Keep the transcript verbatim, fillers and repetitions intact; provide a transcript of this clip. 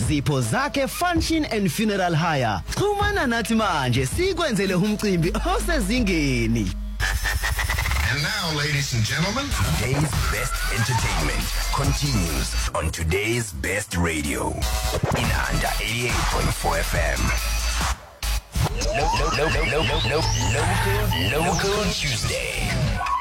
Zipho Zakhe Function and Funeral Hire. Xhumana nathi manje sikwenzele umcimbi osezingeni. And now, ladies and gentlemen, today's best entertainment continues on today's best radio. Inanda eighty-eight point four F M. No, no, no, no, no, no, no, local, local Tuesday.